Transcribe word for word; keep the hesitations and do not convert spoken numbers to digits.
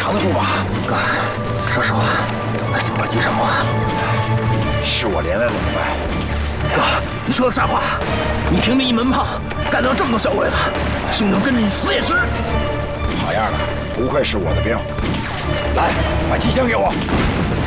扛得住吧？ 哥，说实话，咱心着急什么？ 是我连累了你们。 哥，你说的啥话？你凭着一门炮干掉这么多小鬼子，兄弟们跟着你死也值。 好样的，不愧是我的兵！来，把机枪给我。